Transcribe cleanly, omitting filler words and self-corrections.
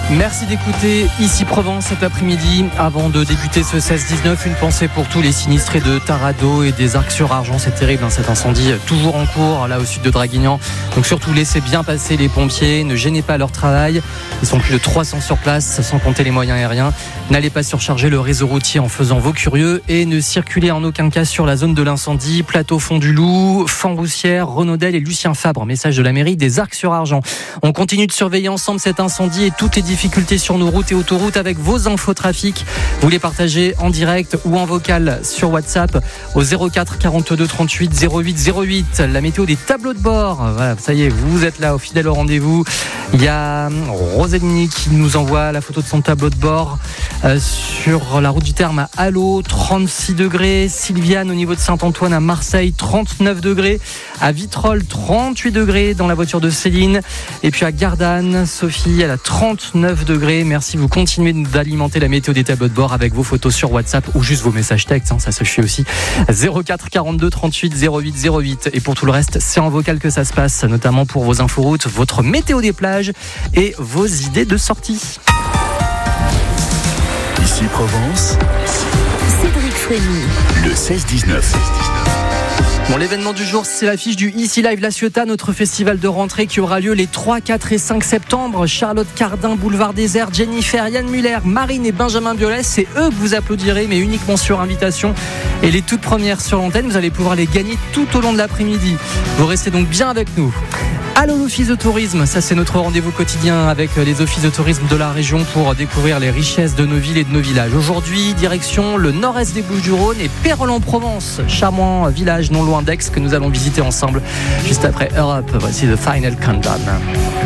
Merci d'écouter Ici Provence cet après-midi. Avant de débuter ce 16-19, une pensée pour tous les sinistrés de Taradot et des Arcs-sur-Argent. C'est terrible, cet incendie toujours en cours là au sud de Draguignan. Donc surtout laissez bien passer les pompiers, ne gênez pas leur travail. Ils sont plus de 300 sur place, sans compter les moyens aériens. N'allez pas surcharger le réseau routier en faisant vos curieux et ne circulez en aucun cas sur la zone de l'incendie. Plateau Fond du Loup, Font-Roussière, Renaudel et Lucien Fabre. Message de la mairie des Arcs-sur-Argent. On continue de surveiller ensemble cet incendie et toutes les difficultés sur nos routes et autoroutes avec vos infos trafic. Vous les partagez en direct ou en vocal sur WhatsApp au 04 42 38 08 08. La météo des tableaux de bord. Voilà, ça y est, vous êtes là, fidèle au rendez-vous. Il y a Rosalie qui nous envoie la photo de son tableau de bord sur la route du Terme à Allo, 36 degrés. Sylviane au niveau de Saint-Antoine à Marseille, 39 degrés. À Vitrolles, 38 degrés dans la voiture de Céline. Et puis à Gardanne, Sophie, elle a 39 degrés. Merci, vous continuez d'alimenter la météo des tableaux de bord avec vos photos sur WhatsApp ou juste vos messages textes, ça se fait aussi. 04 42 38 08 08. Et pour tout le reste, c'est en vocal que ça se passe, notamment pour vos inforoutes, votre météo des plages et vos idées de sortie. Ici Provence, Cédric Frémy. le 16-19. Bon, l'événement du jour, c'est l'affiche du Ici Live La Ciotat, notre festival de rentrée qui aura lieu les 3, 4 et 5 septembre. Charlotte Cardin, Boulevard Désert, Jennifer, Yann Muller, Marine et Benjamin Biolay, c'est eux que vous applaudirez, mais uniquement sur invitation. Et les toutes premières sur l'antenne, vous allez pouvoir les gagner tout au long de l'après-midi. Vous restez donc bien avec nous. Allô l'Office de tourisme, ça c'est notre rendez-vous quotidien avec les offices de tourisme de la région pour découvrir les richesses de nos villes et de nos villages. Aujourd'hui, direction le nord-est des Bouches-du-Rhône et Pérols-en-Provence, charmant village non loin d'Aix que nous allons visiter ensemble juste après Europe. Voici The Final Countdown.